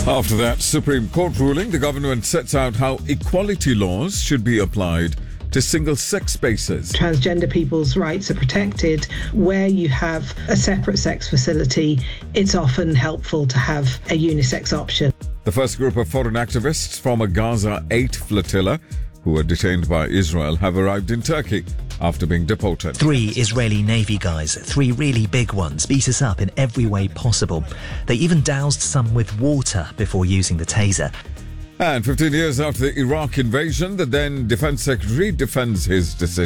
After that Supreme Court ruling, the government sets out how equality laws should be applied to single-sex spaces. Transgender people's rights are protected. Where you have a separate sex facility, it's often helpful to have a unisex option. The first group of foreign activists from a Gaza 8 flotilla who were detained by Israel have arrived in Turkey after being deported. 3 Israeli Navy guys, 3 really big ones, beat us up in every way possible. They even doused some with water before using the taser. And 15 years after the Iraq invasion, the then Defense Secretary defends his decision.